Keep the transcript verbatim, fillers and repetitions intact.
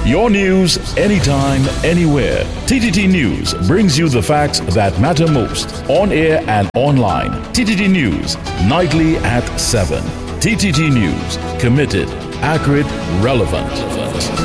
Your news anytime, anywhere. T T T News brings you the facts that matter most on air and online. T T T News, nightly at seven. T T T News, committed, accurate, relevant.